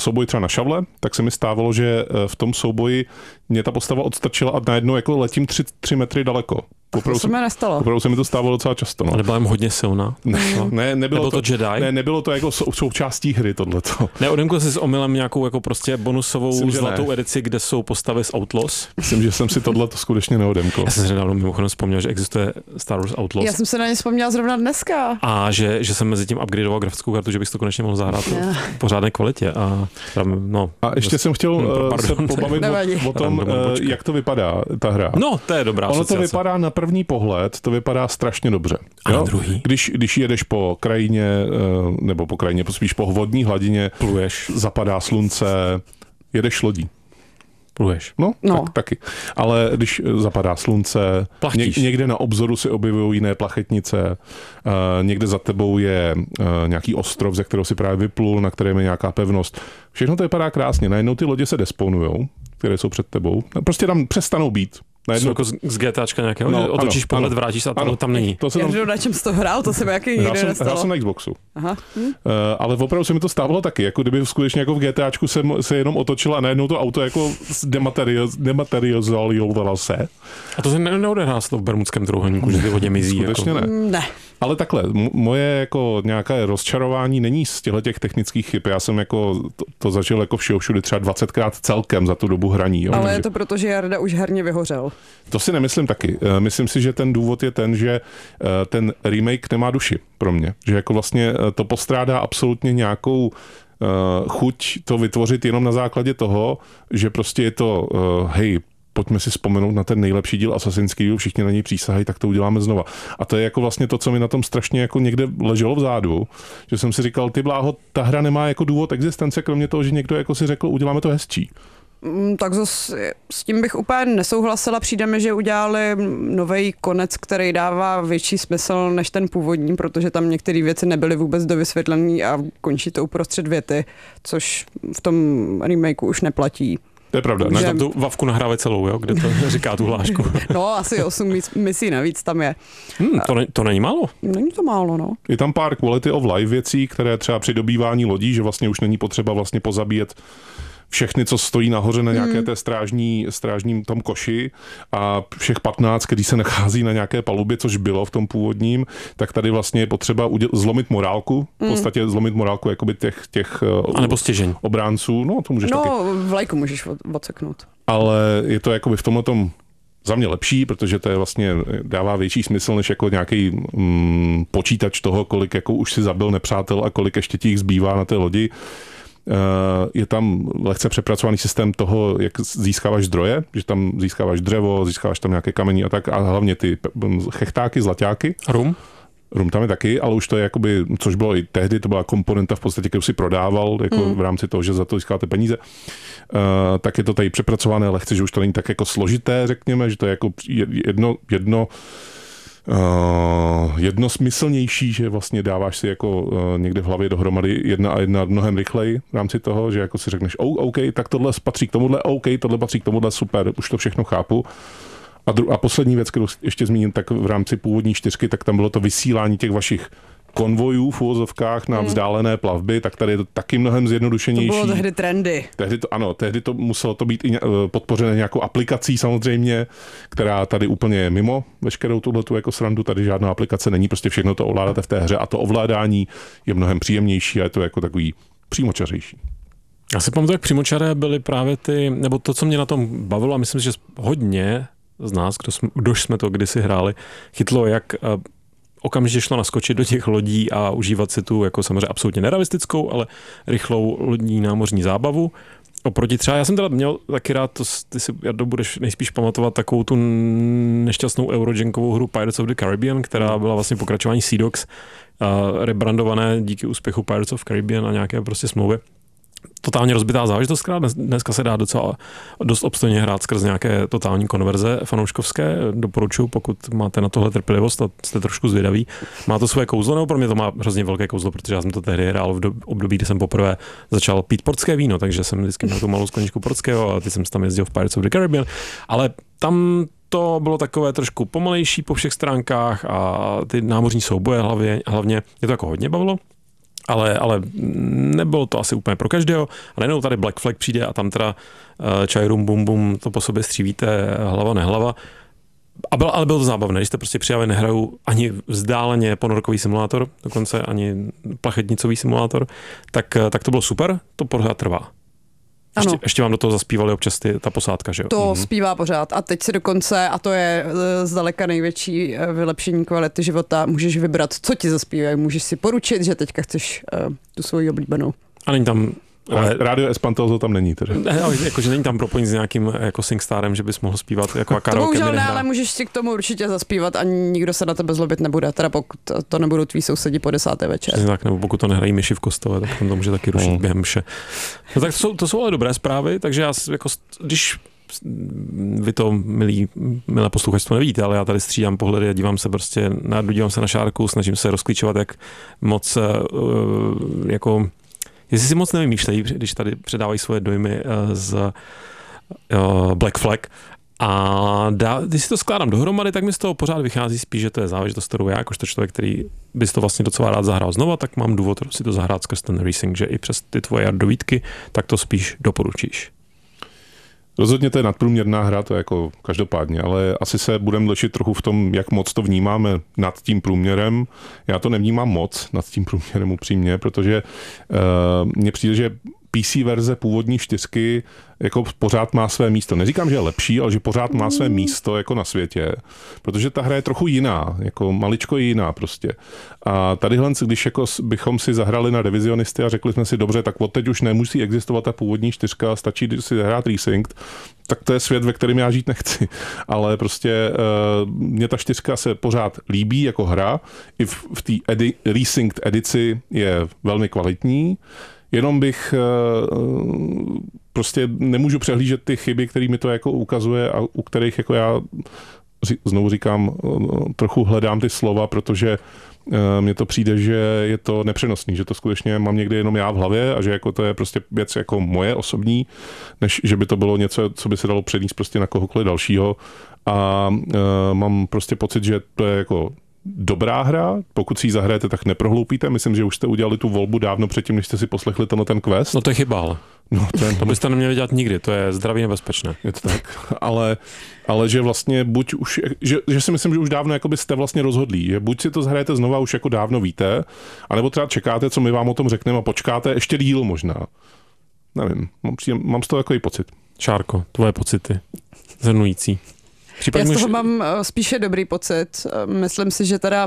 souboj třeba na šavle, tak se mi stávalo, že v tom souboji mě ta postava odstrčila a najednou jako letím 3 metry daleko. To se mi nestalo. Opravdu se mi to stávalo docela často. No. Ale byla jim hodně silná. Ne, nebylo to Jedi? Ne, nebylo to jako součástí hry tohleto. Neodemkl jsi s omylem nějakou jako prostě bonusovou zlatou edici, kde jsou postavy z Outlaws? Myslím, že jsem si tohleto skutečně neodemkl. Já jsem si nedávno mimochodem vzpomněl, že existuje Star Wars Outlaws. Já jsem se na ně vzpomněla zrovna dneska. A že jsem mezi tím upgradeoval grafickou kartu, že bych to konečně mohl zahrát v pořádné kvalitě. A ještě jsem chtěl se pobavit o tom, jak to vypadá, ta hra. No, to je dobrá Ono to vypadá na první pohled, to vypadá strašně dobře. A na druhý? Když jedeš po krajině, nebo po krajině, spíš po vodní hladině, pluješ, zapadá slunce, jedeš lodí. Pluješ. No. Tak, taky. Ale když zapadá slunce, někde na obzoru se objevují jiné plachetnice, někde za tebou je nějaký ostrov, ze kterého si právě vyplul, na kterém je nějaká pevnost. Všechno to vypadá krásně. Najednou ty lodě se despawnujou, které jsou před tebou. Prostě tam přestanou být. Jsou jako z GTAčka nějakého, že otočíš pohled, vrátíš se a tam není. Na čem jsi to hrál, to se mi jaký nikdy nestalo. Hrál jsem na Xboxu. Aha. Ale opravdu se mi to stávalo taky, jako kdyby skutečně jako v GTAčku se jenom otočilo a najednou to auto jako dematerializovalo se. A to se neodehrá s to v bermudském trůhelníku, že ty hodně mizí. Skutečně jako. Ne. Ale takhle, moje jako nějaké rozčarování není z těch technických chyb. Já jsem jako to zažil jako všude třeba 20krát celkem za tu dobu hraní. Jo? Ale je to proto, že Jarda už herně vyhořel. To si nemyslím taky. Myslím si, že ten důvod je ten, že ten remake nemá duši pro mě. Že jako vlastně to postrádá absolutně nějakou chuť to vytvořit jenom na základě toho, že prostě je to pojďme si vzpomenout na ten nejlepší díl Assassin's Creed, všichni na něj přísahají, tak to uděláme znova. A to je jako vlastně to, co mi na tom strašně jako někde leželo vzadu, že jsem si říkal, ty bláho, ta hra nemá jako důvod existence, kromě toho, že někdo jako si řekl, uděláme to hezčí. Tak zase s tím bych úplně nesouhlasila. Přijde mi, že udělali nový konec, který dává větší smysl než ten původní, protože tam některé věci nebyly vůbec dovysvětlené a končí to uprostřed věty, což v tom remakeu už neplatí. To je pravda. Že tam tu Vavku nahrávají celou, jo? Kde to říká tu hlášku. No, asi 8 misí navíc tam je. To není málo. Není to málo, no. Je tam pár quality of life věcí, které třeba při dobývání lodí, že vlastně už není potřeba vlastně pozabíjet všechny, co stojí nahoře na nějaké té strážním tom koši a všech 15, který se nachází na nějaké palubě, což bylo v tom původním, tak tady vlastně je potřeba zlomit morálku, v podstatě zlomit morálku jakoby těch nebo stěžení obránců, no to můžeš taky. No, vlajku můžeš odseknout. Ale je to jakoby v tomhletom za mě lepší, protože to je vlastně dává větší smysl, než jako nějaký počítač toho, kolik jako už si zabil nepřátel a kolik ještě těch zbývá na té lodi. Je tam lehce přepracovaný systém toho, jak získáváš zdroje, že tam získáváš dřevo, získáváš tam nějaké kamení a tak a hlavně ty chechtáky, zlaťáky. Rum tam je taky, ale už to je jakoby, což bylo i tehdy, to byla komponenta v podstatě, kterou si prodával jako v rámci toho, že za to získáte peníze. Tak je to tady přepracované lehce, že už to není tak jako složité, řekněme, že to je jako jednosmyslnější, že vlastně dáváš si jako někde v hlavě dohromady jedna a jedna mnohem rychleji v rámci toho, že jako si řekneš, OK, tak tohle patří k tomuhle, OK, tohle patří k tomuhle, super, už to všechno chápu. A poslední věc, kterou ještě zmíním, tak v rámci původní 4, tak tam bylo to vysílání těch vašich konvojů v uvozovkách na vzdálené plavby, tak tady je to taky mnohem zjednodušenější. To bylo tehdy trendy. Tehdy to muselo to být i podpořené nějakou aplikací samozřejmě, která tady úplně je mimo veškerou tuhletu jako srandu, tady žádná aplikace není, prostě všechno to ovládáte v té hře a to ovládání je mnohem příjemnější a je to jako takový přímočařejší. Já si pamatuju, jak přímočaré byly právě nebo to, co mě na tom bavilo, a myslím, že hodně z nás, kdož jsme to kdysi hráli, chytlo, jak okamžitě šlo naskočit do těch lodí a užívat si tu jako samozřejmě absolutně nerealistickou, ale rychlou lodní námořní zábavu. Oproti třeba, já jsem teda měl taky rád, ty si, Jardo, budeš nejspíš pamatovat takovou tu nešťastnou eurojankovou hru Pirates of the Caribbean, která byla vlastně pokračování Sea Dogs, rebrandované díky úspěchu Pirates of Caribbean a nějaké prostě smlouvy. Totálně rozbitá záležitost, která dneska se dá docela dost obstojně hrát skrz nějaké totální konverze fanouškovské. Doporučuji, pokud máte na tohle trpělivost a jste trošku zvědaví. Má to své kouzlo, nebo pro mě to má hrozně velké kouzlo, protože já jsem to tehdy hrál v období, kdy jsem poprvé začal pít portské víno, takže jsem vždycky měl tu malou skleničku portského a teď jsem tam jezdil v Pirates of the Caribbean. Ale tam to bylo takové trošku pomalejší po všech stránkách a ty námořní souboje hlavně mě to jako hodně bavilo. ale nebylo to asi úplně pro každého. A najednou tady Black Flag přijde a tam teda čajrum bum bum, to po sobě střívíte hlava nehlava. Ale bylo to zábavné, když jste prostě přijali, nehraju ani vzdáleně ponorkový simulátor, dokonce ani plachetnicový simulátor, tak to bylo super, to pořád trvá. Ještě vám do toho zaspívali občas ta posádka, že jo? To zpívá pořád a teď si dokonce, a to je zdaleka největší vylepšení kvality života, můžeš vybrat, co ti zaspívají, můžeš si poručit, že teďka chceš tu svoji oblíbenou. A není tam... Radio Espantoso tam není tedy. Jakože není tam propojení s nějakým jako SingStarem, že bys mohl zpívat jako karaoke. To bohužel ne, ale můžeš si k tomu určitě zaspívat a nikdo se na tebe zlobit nebude, teda pokud to nebudou tví sousedi po 10. večer. Přesně tak, nebo pokud to nehrají myši v kostele, tak to může taky rušit během mše. No tak to jsou ale dobré zprávy, takže já jako, když vy to, milé posluchači, to nevidíte, ale já tady střídám pohledy a dívám se na šárku, snažím se rozklíčovat, jak moc jako jestli si moc nevymýšlejí, když tady předávají svoje dojmy z Black Flag. A když si to skládám dohromady, tak mi z toho pořád vychází spíš, že to je záležitost, kterou já, jakožto člověk, který by to vlastně docela rád zahrál znova, tak mám důvod si to zahrát skrz ten racing, že i přes ty tvoje Jardovídky, tak to spíš doporučíš. Rozhodně to je nadprůměrná hra, to je jako každopádně, ale asi se budeme lišit trochu v tom, jak moc to vnímáme nad tím průměrem. Já to nevnímám moc nad tím průměrem upřímně, protože mně přijde, že PC verze původní 4 jako pořád má své místo. Neříkám, že je lepší, ale že pořád má své místo jako na světě, protože ta hra je trochu jiná, jako maličko jiná prostě. A tadyhle, když jako bychom si zahrali na revizionisty a řekli jsme si, dobře, tak od teď už nemusí existovat ta původní 4, stačí si zahrát Resynced, tak to je svět, ve kterém já žít nechci. Ale prostě mě ta 4 se pořád líbí jako hra, i v té Resynced edici je velmi kvalitní. Jenom bych prostě nemůžu přehlížet ty chyby, které mi to jako ukazuje a u kterých jako já znovu říkám, trochu hledám ty slova, protože mně to přijde, že je to nepřenosný, že to skutečně mám někdy jenom já v hlavě a že jako to je prostě věc jako moje osobní, než že by to bylo něco, co by se dalo předníst prostě na kohokoliv dalšího. A mám prostě pocit, že to je jako dobrá hra, pokud si ji zahrajete, tak neprohloupíte. Myslím, že už jste udělali tu volbu dávno předtím, než jste si poslechli ten quest. No to je chyba, ale. No, to byste neměli dělat nikdy, to je zdraví nebezpečné. Je to tak, ale že vlastně buď už, že si myslím, že už dávno jako byste vlastně rozhodlí, že buď si to zahrajete znova, už jako dávno víte, anebo třeba čekáte, co my vám o tom řekneme a počkáte ještě díl možná. Nevím, mám z toho takový pocit. Šárko, tvoje pocity, zhrnující. Já z toho mám spíše dobrý pocit. Myslím si, že teda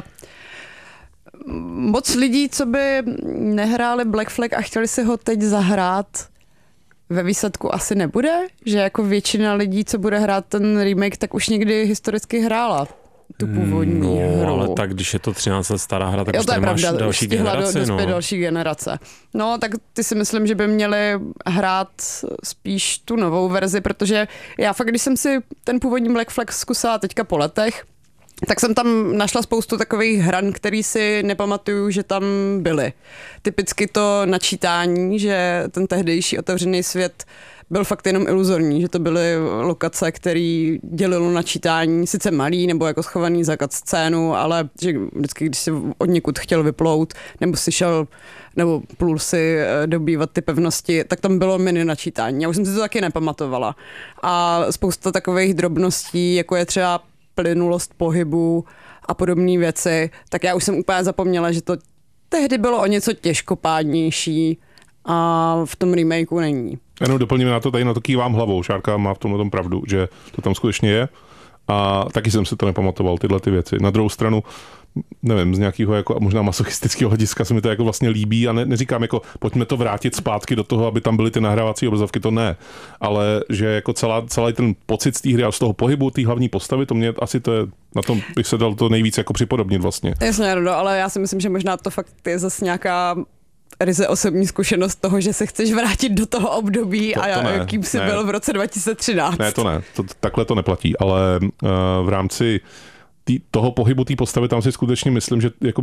moc lidí, co by nehráli Black Flag a chtěli si ho teď zahrát, ve výsledku asi nebude, že jako většina lidí, co bude hrát ten remake, tak už někdy historicky hrála tu původní hru. Ale tak když je to 13 let stará hra, tak už tady máš další generaci. Další generace. No, tak ty si myslím, že by měli hrát spíš tu novou verzi, protože já fakt, když jsem si ten původní Black Flag zkusila teďka po letech, tak jsem tam našla spoustu takových hran, který si nepamatuju, že tam byly. Typicky to načítání, že ten tehdejší otevřený svět byl fakt jenom iluzorní, že to byly lokace, které dělilo načítání, sice malý nebo jako schovaný za scénu, ale že vždycky, když si od někud chtěl vyplout, nebo si šel, nebo plul si dobývat ty pevnosti, tak tam bylo mini načítání. Já už jsem si to taky nepamatovala. A spousta takových drobností, jako je třeba plynulost pohybu a podobné věci, tak já už jsem úplně zapomněla, že to tehdy bylo o něco těžkopádnější a v tom remakeu není. Jenom doplníme na to, tady na to kývám hlavou, Šárka má v tom pravdu, že to tam skutečně je a taky jsem si to nepamatoval, tyhle ty věci. Na druhou stranu, nevím, z nějakého jako možná masochistického hlediska se mi to jako vlastně líbí a neříkám jako pojďme to vrátit zpátky do toho, aby tam byly ty nahrávací obrazovky, to ne, ale že jako celý ten pocit z té hry a z toho pohybu té hlavní postavy, to mě asi to je, na tom bych se dal to nejvíc jako připodobnit vlastně. Jasně, no, ale já si myslím, že možná to fakt je zase nějaká ryze osobní zkušenost toho, že se chceš vrátit do toho období jakým jsi byl v roce 2013. Ne, to ne, takhle to neplatí, ale v rámci toho pohybu té postavy tam si skutečně myslím, že jakoby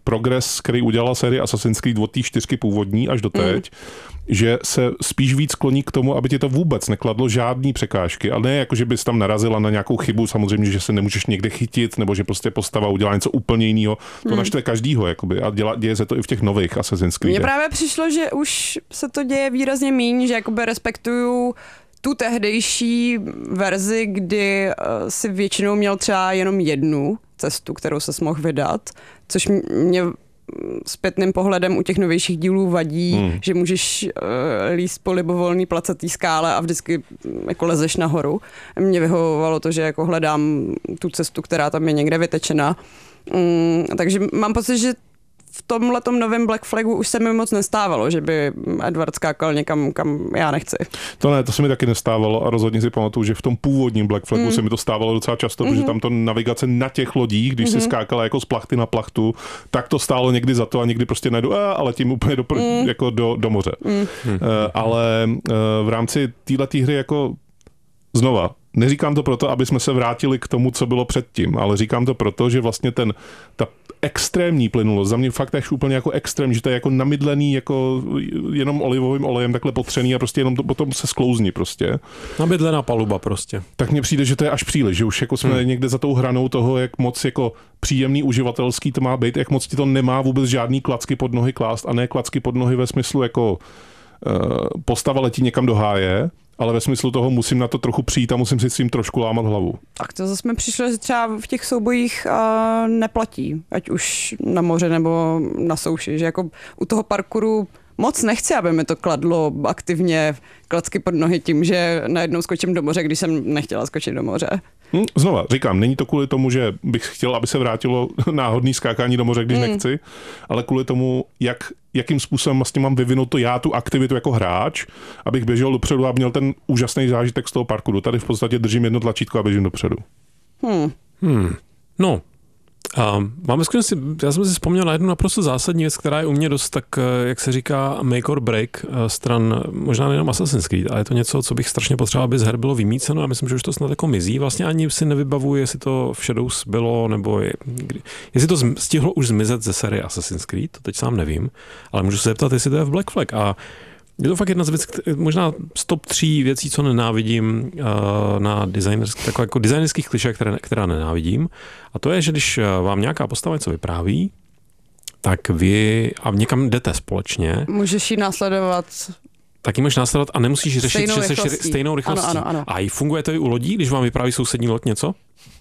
progres, který udělala série Assassin's Creed od té 4 původní až do teď, že se spíš víc kloní k tomu, aby ti to vůbec nekladlo žádný překážky, ale ne jako, že bys tam narazila na nějakou chybu, samozřejmě, že se nemůžeš někde chytit, nebo že prostě postava udělá něco úplně jiného. To naštve každýho, jakoby, a děje se to i v těch nových Assassin's Creed. Mně právě přišlo, že už se to děje výrazně míň, že jakoby respektuju tu tehdejší verzi, kdy si většinou měl třeba jenom jednu cestu, kterou ses mohl vydat, což mě zpětným pohledem u těch novějších dílů vadí, že můžeš líst po libovolný placatý skále a vždycky jako lezeš nahoru. Mně vyhovovalo to, že jako hledám tu cestu, která tam je někde vytečena. Takže mám pocit, že v tomhletom novém Black Flagu už se mi moc nestávalo, že by Edward skákal někam, kam já nechci. To se mi taky nestávalo a rozhodně si pamatuju, že v tom původním Black Flagu se mi to stávalo docela často, protože tam to navigace na těch lodích, když si skákala jako z plachty na plachtu, tak to stálo někdy za to a někdy prostě najdu a letím úplně jako do moře. Ale v rámci této hry jako znova, neříkám to proto, aby jsme se vrátili k tomu, co bylo předtím, ale říkám to proto, že vlastně ta extrémní plynulost, za mě fakt až úplně jako extrém, že to je jako namydlený, jako jenom olivovým olejem takhle potřený a prostě jenom to potom se sklouzní prostě. Namydlená paluba prostě. Tak mně přijde, že to je až příliš, že už jako jsme někde za tou hranou toho, jak moc jako příjemný uživatelský to má být, jak moc ti to nemá vůbec žádný klacky pod nohy klást a ne klacky pod nohy ve smyslu jako postava letí někam do háje, ale ve smyslu toho musím na to trochu přijít a musím si s tím trošku lámat hlavu. Tak to zase mi přišlo, že třeba v těch soubojích neplatí, ať už na moře nebo na souši, že jako u toho parkouru moc nechci, aby mi to kladlo aktivně klacky pod nohy tím, že najednou skočím do moře, když jsem nechtěla skočit do moře. Znova, říkám, není to kvůli tomu, že bych chtěl, aby se vrátilo náhodný skákání do moře, když nechci, ale kvůli tomu, jakým způsobem vlastně mám vyvinout to já, tu aktivitu jako hráč, abych běžel dopředu a měl ten úžasný zážitek z toho parkouru. Tady v podstatě držím jedno tlačítko a běžím dopředu. No, máme skutečně, já jsem si vzpomněl na jednu naprosto zásadní věc, která je u mě dost tak, jak se říká, make or break stran, možná nejenom Assassin's Creed, ale je to něco, co bych strašně potřeboval, aby z her bylo vymýceno a myslím, že už to snad jako mizí. Vlastně ani si nevybavuji, jestli to v Shadows bylo, nebo jestli to stihlo už zmizet ze série Assassin's Creed, to teď sám nevím, ale můžu se zeptat, jestli to je v Black Flag. A je to fakt jedna z věcí, možná z top 3 věcí, co nenávidím na jako designerských kliších, která nenávidím. A to je, že když vám nějaká postava něco vypráví, tak vy a někam jdete společně. Můžeš ji následovat. Taky můžeš následovat a nemusíš řešit, že se stejnou rychlostí. Ano. A funguje to i u lodí, když vám vypráví sousední loď něco?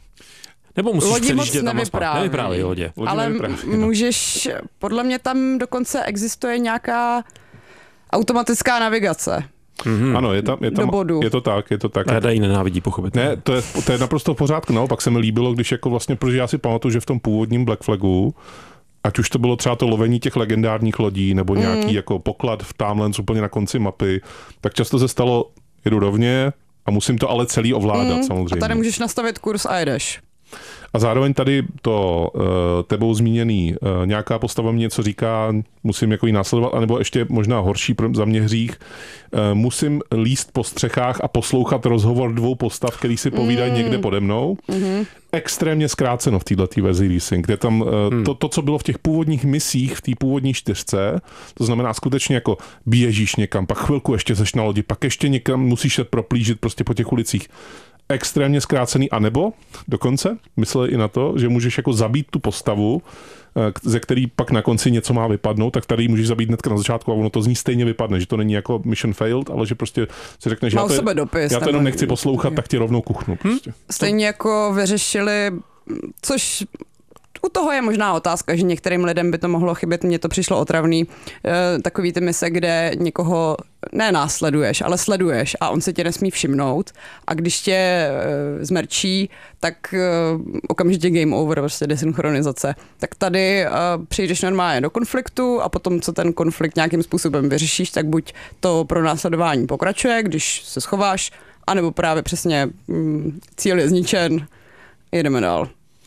Nebo musíš předjíždět tam a nevypráví lodě. Ale můžeš, podle mě tam dokonce existuje nějaká automatická navigace. Ano, je to tak. A ji nenávidí, pochopitelně. Ne, to je naprosto v pořádku. Naopak se mi líbilo, když jako vlastně, protože já si pamatuju, že v tom původním Black Flagu, ať už to bylo třeba to lovení těch legendárních lodí, nebo nějaký jako poklad v Tamlands úplně na konci mapy, tak často se stalo, jedu rovně a musím to ale celý ovládat samozřejmě. A tady můžeš nastavit kurz a jedeš. A zároveň tady to tebou zmíněný, nějaká postava mě něco říká, musím jako jí následovat, anebo ještě možná horší za mě hřích, musím líst po střechách a poslouchat rozhovor dvou postav, který si povídají někde pode mnou. Extrémně zkráceno v této verzi Rising, kde tam to, co bylo v těch původních misích, v té původní 4, to znamená skutečně jako běžíš někam, pak chvilku ještě seš na lodi, pak ještě někam musíš se proplížit prostě po těch ulicích. Extrémně zkrácený, anebo dokonce mysleli i na to, že můžeš jako zabít tu postavu, ze který pak na konci něco má vypadnout, tak tady můžeš zabít hnedka na začátku a ono to z ní stejně vypadne, že to není jako mission failed, ale že prostě si řekneš, já to jenom nechci poslouchat, tak ti rovnou kuchnu. Prostě. Stejně jako vyřešili, což u toho je možná otázka, že některým lidem by to mohlo chybět, mně to přišlo otravný, takový ty mise, kde někoho nenásleduješ, ale sleduješ a on se tě nesmí všimnout a když tě zmerčí, tak okamžitě game over, prostě desynchronizace. Tak tady přijdeš normálně do konfliktu a potom, co ten konflikt nějakým způsobem vyřešíš, tak buď to pronásledování pokračuje, když se schováš, anebo právě přesně cíl je zničen, jedeme dál.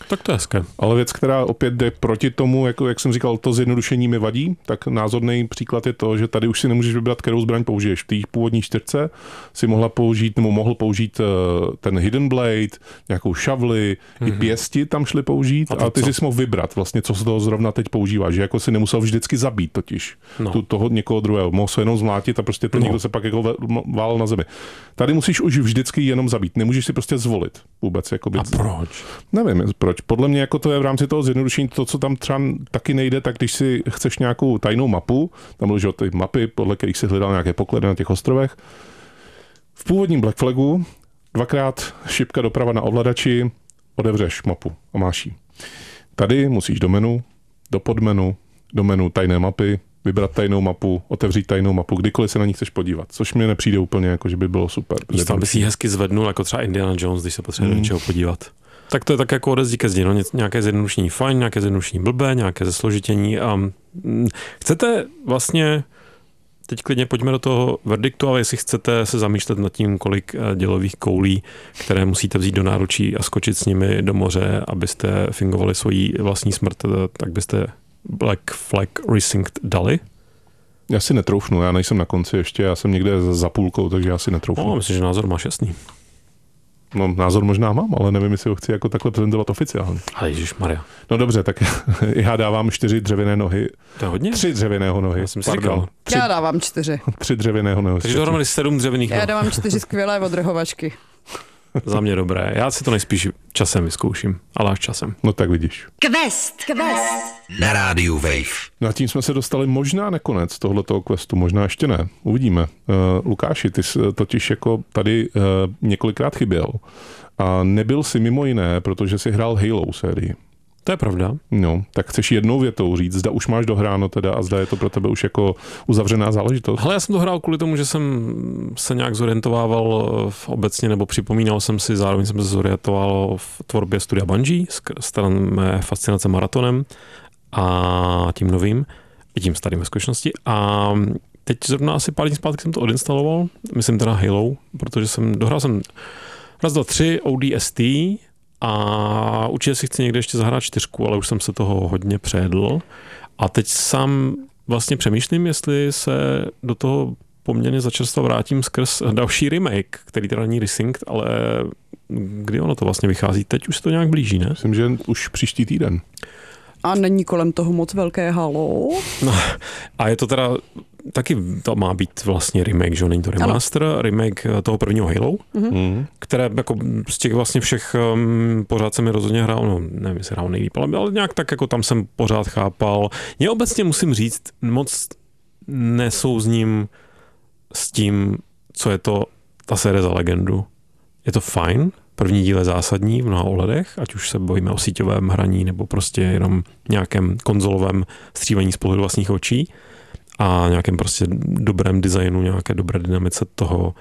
Tak to je hezké. Ale věc, která opět jde proti tomu, jako jak jsem říkal, to zjednodušení mi vadí, tak názorný příklad je to, že tady už si nemůžeš vybrat, kterou zbraň použiješ. V té původní 4 si mohl použít ten Hidden Blade, nějakou šavli, i pěsti tam šli použít a ty si mohl vybrat vlastně, co z toho zrovna teď používáš, že jako si nemusel vždycky zabít totiž toho někoho druhého. Mohl se jenom zmátit a prostě ten někdo se pak jako válel na zemi. Tady musíš už vždycky jenom zabít, nemůžeš si prostě zvolit vůbec. Jakoby, a proč? Nevím, proč. Podle mě jako to je v rámci toho zjednodušení to, co tam třeba taky nejde, tak když si chceš nějakou tajnou mapu, tam byly ty mapy, podle kterých si hledal nějaké poklady na těch ostrovech. V původním Black Flagu 2x šipka doprava na ovladači, otevřeš mapu a máš ji. Tady musíš do menu, do podmenu, do menu tajné mapy, vybrat tajnou mapu, otevřít tajnou mapu, kdykoliv se na ní chceš podívat, což mi nepřijde úplně jako, že by bylo super. Tam by si hezky zvednul, jako třeba Indiana Jones, když se potřebuje do něčeho podívat. Tak to je tak jako ode zdi ke zdi, no, nějaké zjednodušení fajn, nějaké zjednodušení blbé, nějaké zesložitění. Chcete vlastně, teď klidně pojďme do toho verdiktu, ale jestli chcete se zamýšlet nad tím, kolik dělových koulí, které musíte vzít do náručí a skočit s nimi do moře, abyste fingovali svoji vlastní smrt, tak byste Black Flag Resynced dali? Já si netroufnu, já nejsem na konci ještě, já jsem někde za půlkou, takže já si netroufnu. No, myslím, že názor máš jasný. No, názor možná mám, ale nevím, jestli ho chci jako takhle prezentovat oficiálně. Ale ježišmarja. No dobře, tak já dávám 4 dřevěné nohy. To je hodně? 3 dřevěného nohy. Já jsem si říkal. Já dávám 4. 3 dřevěného nohy. Takže dohromady 7 dřevěných noh. Já dávám 4 skvělé odrhovačky. Za mě dobré. Já si to nejspíš časem vyzkouším, ale až časem. No tak vidíš. Quest na rádiu Wave. No a tím jsme se dostali možná nakonec tohletoho questu, možná ještě ne. Uvidíme. Lukáši, ty jsi totiž jako tady několikrát chyběl. A nebyl si mimo jiné, protože si hrál Halo sérii. To je pravda. No, tak chceš jednou větou říct, zda už máš dohráno teda a zda je to pro tebe už jako uzavřená záležitost? Ale já jsem to hrál kvůli tomu, že jsem se nějak zorientovával obecně, nebo připomínal jsem si, zároveň jsem se zorientoval v tvorbě studia Bungie, stran mé fascinace maratonem a tím novým, i tím starým ve skutečnosti. A teď zrovna asi pár dní zpátky jsem to odinstaloval, myslím teda Halo, protože dohrál jsem raz, dva, 3 ODST a určitě si chci někde ještě zahrát 4, ale už jsem se toho hodně přejedl. A teď sám vlastně přemýšlím, jestli se do toho poměrně začerstva vrátím skrz další remake, který teda není resynced, ale kdy ono to vlastně vychází? Teď už se to nějak blíží, ne? Myslím, že už příští týden. A není kolem toho moc velké halo? No, a je to teda, taky to má být vlastně remake, že není to remaster, remake toho prvního Halo, které jako z těch vlastně všech pořád se mi rozhodně hrál, no nevím, jestli hrál nejlíp, ale nějak tak jako tam jsem pořád chápal. Já obecně musím říct, moc nesouzním s tím, co je to ta série za legendu. Je to fajn, první díl je zásadní v mnoha ohledech, ať už se bavíme o síťovém hraní nebo prostě jenom nějakém konzolovém střílení z pohledu vlastních očí a nějakém prostě dobrém designu, nějaké dobré dynamice toho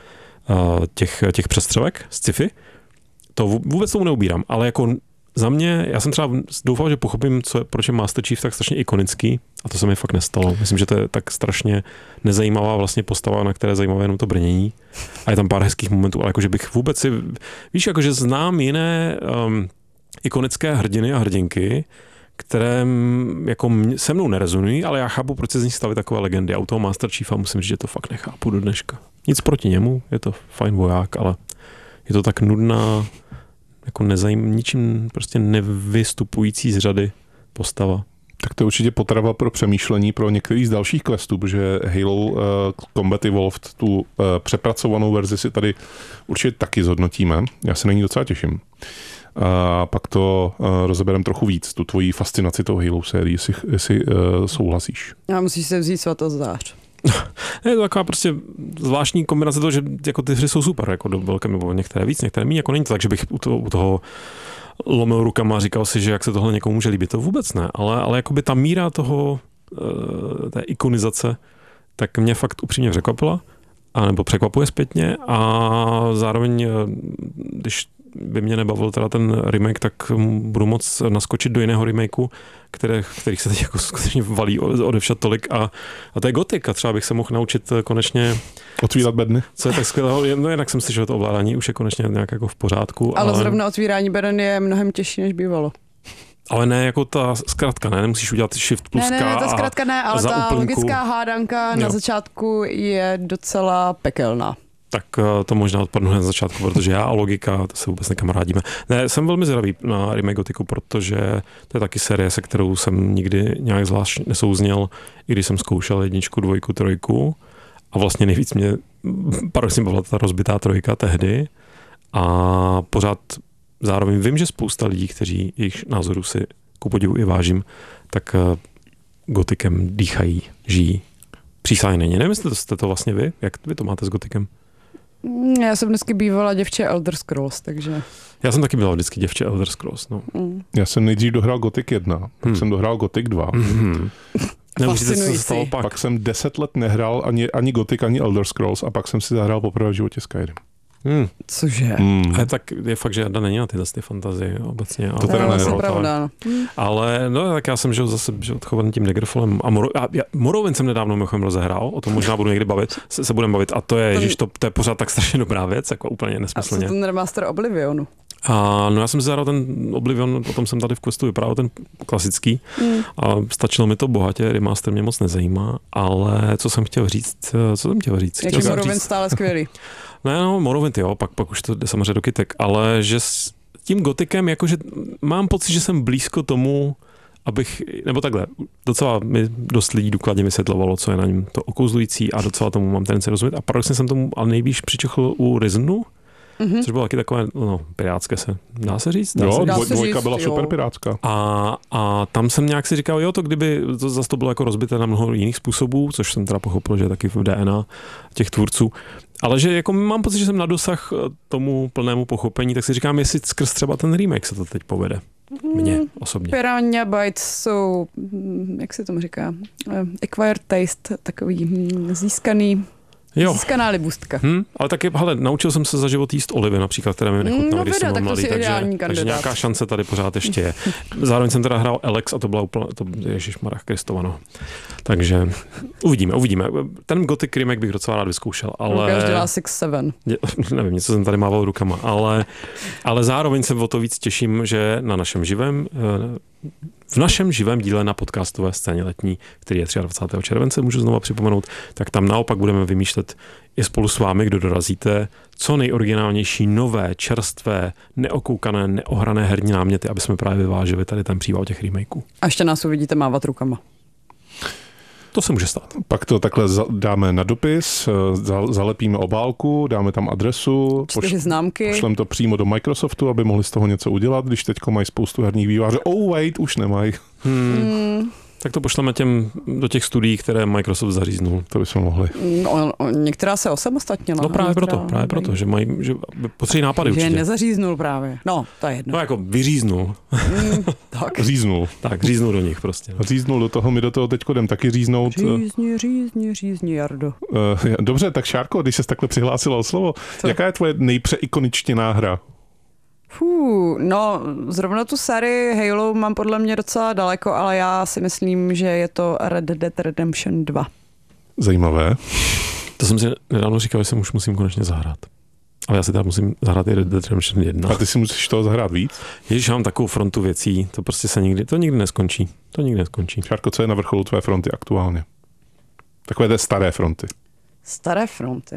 těch přestřelek z sci-fi. To vůbec tomu neubírám, ale jako za mě, já jsem třeba doufal, že pochopím, proč je Master Chief tak strašně ikonický a to se mi fakt nestalo. Myslím, že to je tak strašně nezajímavá vlastně postava, na které je zajímavé jenom to brnění a je tam pár hezkých momentů, ale jakože bych vůbec si, víš, jakože znám jiné ikonické hrdiny a hrdinky, které jako se mnou nerezonují, ale já chápu, proč se z nich staví takové legendy. A u toho Master Chiefa musím říct, že to fakt nechápu do dneška. Nic proti němu, je to fajn voják, ale je to tak nudná, jako ničím prostě nevystupující z řady postava. Tak to je určitě potrava pro přemýšlení pro některý z dalších questů, protože Halo Combat Evolved, tu přepracovanou verzi si tady určitě taky zhodnotíme. Já se na ní docela těším. A pak to rozebereme trochu víc, tu tvoji fascinaci toho Halo sérii, jestli souhlasíš. Já musíš se vzít Svatozář. Je to taková prostě zvláštní kombinace toho, že jako ty hry jsou super, jako do velké, nebo některé víc, některé méně, jako není to tak, že bych u toho lomil rukama a říkal si, že jak se tohle někomu může líbit, to vůbec ne, ale jakoby ta míra toho, té ikonizace, tak mě fakt upřímně překvapila, nebo překvapuje zpětně a zároveň, když by mě nebavil teda ten remake, tak budu moc naskočit do jiného remakeu, kterých se teď jako skutečně valí odevšad tolik a to je Gothic a třeba bych se mohl naučit konečně otvírat bedny. Co je tak skvělého, no jinak jsem si, že to ovládání už je konečně nějak jako v pořádku. Ale zrovna otvírání beden je mnohem těžší, než bývalo. Ale ne jako ta zkratka, ne? Nemusíš udělat shift plus K. Ne, ta zkratka ne, ale ta úplnku, logická hádanka na začátku je docela pekelná. Tak to možná odpadnu na začátku, protože já a logika, to se vůbec nekamarádíme. Ne, jsem velmi zvědavý na remake Gothicu, protože to je taky série, se kterou jsem nikdy nějak zvlášť nesouzněl, i když jsem zkoušel 1, 2, 3 a vlastně nejvíc mě paradoxně bavila ta rozbitá 3 tehdy a pořád zároveň vím, že spousta lidí, kteří jejich názorů si ku podivu i vážím, tak Gothicem dýchají, žijí. Přísáhně není. Nevím, jestli jste to vlastně vy? Jak vy to máte s Gothicem? Já jsem vždycky bývala děvče Elder Scrolls, takže... Já jsem taky byla vždycky děvče Elder Scrolls, no. Já jsem nejdřív dohrál Gothic 1, pak jsem dohrál Gothic 2. Fascinující. Pak jsem 10 let nehrál ani Gothic, ani Elder Scrolls a pak jsem si zahrál poprvé v životě Skyrim. Cože? Ale tak je fakt, že Jarda není na tyhle fantazie obecně. To teda je pravda. Ale no, tak já jsem žil zase odchovaný tím Daggerfallem a Morrowind jsem nedávno mimochodem rozehrál, o tom možná budu někdy bavit, se budeme bavit a to je, ježiš, to je pořád tak strašně dobrá věc, jako úplně nesmyslně. A co ten remaster Oblivionu? A no já jsem si zahrál ten Oblivion, potom jsem tady v Questu vyprávěl ten klasický a stačilo mi to bohatě, remaster mě moc nezajímá, ale co jsem chtěl říct? Jak je Morrowind stále skvělý. No, Morrowind jo, pak už to jde samozřejmě do kytek, ale že s tím Gothicem, jakože mám pocit, že jsem blízko tomu, abych, nebo takhle, docela mi dost lidí důkladně vysvětlovalo, co je na něm to okouzlující a docela tomu mám tendenci rozumět a paradoxně jsem tomu ale nejvíc přičochl u Rysenu, což bylo taky takové, pirátské se, dá se říct? Jo, dvojka byla super pirátská. A tam jsem nějak si říkal, jo, to kdyby to zase to bylo jako rozbité na mnoho jiných způsobů, což jsem teda pochopil, že je taky v DNA těch tvůrců, ale že jako mám pocit, že jsem na dosah tomu plnému pochopení, tak si říkám, jestli skrz třeba ten remake se to teď povede. Mně osobně. Piranha Bytes jsou, jak se tomu říká, acquired taste, takový získaná libůstka. Ale taky, hele, naučil jsem se za život jíst olivy například, které mi nechutnaly, když jsem byl mladý, takže nějaká šance tady pořád ještě je. Zároveň jsem teda hrál Alex a to byla úplně, ježišmarja Kristova, no. Takže uvidíme. Ten Gothic remake bych docela rád vyzkoušel, ale... Lukáš dělá 6-7. Nevím, něco jsem tady mával rukama, ale zároveň se o to víc těším, že v našem živém díle na podcastové scéně letní, který je 23. července, můžu znova připomenout, tak tam naopak budeme vymýšlet i spolu s vámi, kdo dorazíte, co nejoriginálnější, nové, čerstvé, neokoukané, neohrané herní náměty, aby jsme právě vyvážili tady ten příval těch remakeů. A ještě nás uvidíte mávat rukama. To se může stát. Pak to takhle dáme na dopis, zalepíme obálku, dáme tam adresu, 4 známky. Pošlem to přímo do Microsoftu, aby mohli z toho něco udělat, když teďko mají spoustu herních vývojářů. Už nemají. Tak to pošleme do těch studií, které Microsoft zaříznul. To bychom mohli. Některá se osamostatnila. No právě proto, že potřebují nápady určitě. Že nezaříznul právě. No, to je jedno. No jako vyříznul. Tak. Říznul. Tak, říznul do nich prostě. Říznul do toho, my do toho teďko jdem taky říznout. Řízni, Jardo. Dobře, tak Šárko, když ses takhle přihlásila o slovo, jaká je tvoje nejpřeikoničtěná hra? No, zrovna tu sérii Halo mám podle mě docela daleko, ale já si myslím, že je to Red Dead Redemption 2. Zajímavé. To jsem si nedávno říkal, že se už musím konečně zahrát. Ale já si teda musím zahrát i Red Dead Redemption 1. A ty si musíš toho zahrát víc? Ježíš, mám takovou frontu věcí, to prostě nikdy neskončí. Šárko, co je na vrcholu tvé fronty aktuálně? Takové té staré fronty. Staré fronty?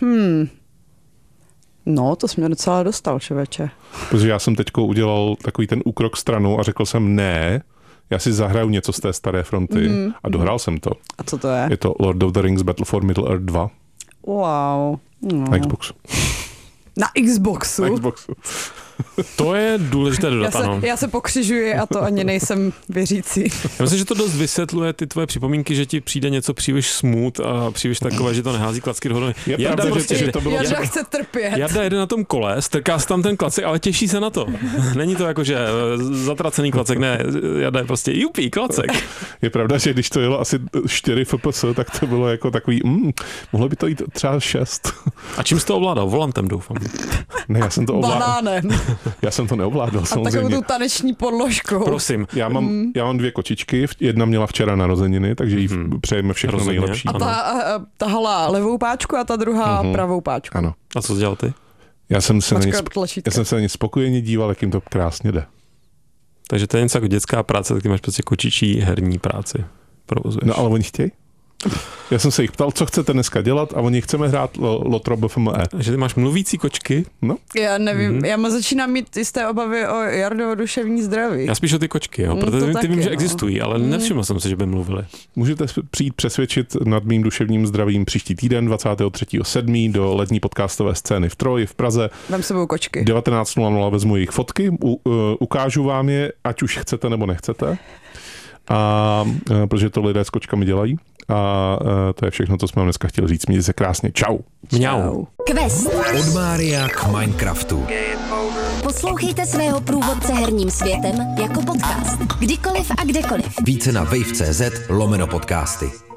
No, to jsi mě docela dostal, člověče. Protože já jsem teďko udělal takový ten úkrok stranou a řekl jsem ne, já si zahraju něco z té staré fronty a dohrál jsem to. A co to je? Je to Lord of the Rings Battle for Middle-earth 2. Wow. No. Na Xboxu. Na Xboxu? Na Xboxu. To je důležité dodat, ano. Já se pokřižuji a to ani nejsem věřící. Já myslím, že to dost vysvětluje ty tvoje připomínky, že ti přijde něco příliš smooth a příliš takové, že to nehází klacky dohromady. Jarda chce trpět. Jarda jede na tom kole, strká si tam ten klacek, ale těší se na to. Není to jako, že zatracený klacek, ne, Jarda je prostě jupí, klacek. Je pravda, že když to jelo asi 4 FPS, tak to bylo jako takový, mohlo by to jít třeba 6. A čím jsi to ovládal? Volantem, doufám. Ne, já jsem to ovládal. Banánem. Já jsem to neovládal, samozřejmě. A takovou tu taneční podložkou. Prosím. Já mám 2 kočičky, jedna měla včera narozeniny, takže jí přejeme všechno nejlepší. A ta tahala levou páčku a ta druhá pravou páčku. Ano. A co jsi dělal ty? Já jsem se na ně spokojeně díval, jak jim to krásně jde. Takže to je něco jako dětská práce, tak ty máš prostě kočičí herní práci. Provozuješ. No ale oni chtějí. Já jsem se jich ptal, co chcete dneska dělat a oni chceme hrát Lotro BFME. Takže ty máš mluvící kočky? No. Já nevím, já začínám mít jisté obavy o Jardovo duševní zdraví. Já spíš o ty kočky, jo, protože ty vím, že existují, ale nevšiml jsem se, že by mluvili. Můžete přijít přesvědčit nad mým duševním zdravím příští týden 23.7. do letní podcastové scény v Troji v Praze. Vem sebou kočky. 19.00 vezmu jejich fotky, ukážu vám je, ať už chcete nebo nechcete. A protože to lidé s kočkami dělají. A to je všechno, co jsme vám dneska chtěli říct. Mějte se krásně. Čau. Mňau. Quest. Od Mária k Minecraftu. Poslouchejte svého průvodce herním světem jako podcast. Kdykoliv a kdekoliv. Více na wave.cz/podcasty.